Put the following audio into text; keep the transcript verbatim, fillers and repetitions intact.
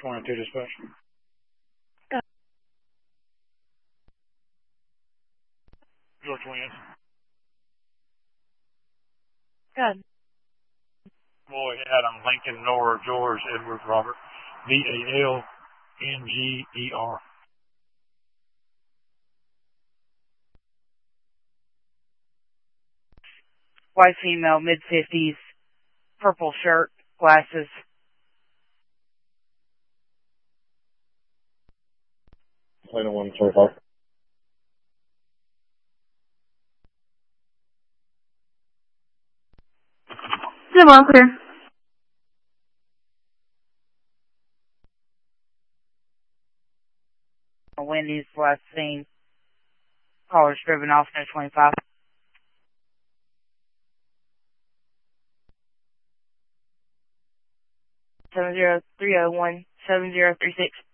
twenty-two dispatch. George Williams. Good. Boy, Adam, Lincoln, Nora, George, Edward, Robert. V A L N G E R. White female, mid fifties, purple shirt, glasses. Plano one twenty-five. Good, all clear. Wendy's last seen. Callers driven off near twenty-five. Seven zero three zero one seven zero three six.